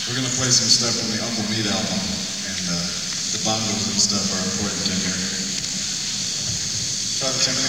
We're going to play some stuff from the Uncle Meat album, and the bongos and stuff are important in here. Try the tenor.